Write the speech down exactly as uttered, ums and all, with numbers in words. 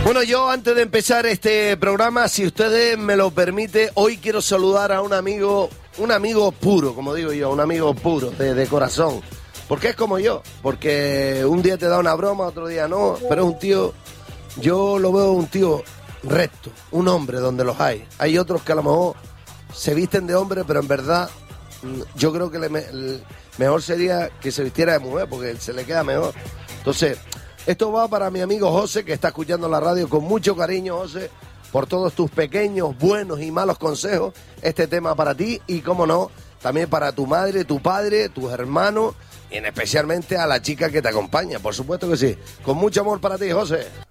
Bueno, yo antes de empezar este programa, si ustedes me lo permiten, hoy quiero saludar a un amigo, un amigo puro, como digo yo, un amigo puro, de, de corazón. Porque es como yo, porque un día te da una broma, otro día no, pero es un tío, yo lo veo un tío recto, un hombre donde los hay. Hay otros que a lo mejor se visten de hombre, pero en verdad yo creo que le, le, mejor sería que se vistiera de mujer, porque se le queda mejor. Entonces, esto va para mi amigo José, que está escuchando la radio con mucho cariño, José, por todos tus pequeños, buenos y malos consejos. Este tema para ti y, cómo no, también para tu madre, tu padre, tus hermanos y especialmente a la chica que te acompaña. Por supuesto que sí. Con mucho amor para ti, José.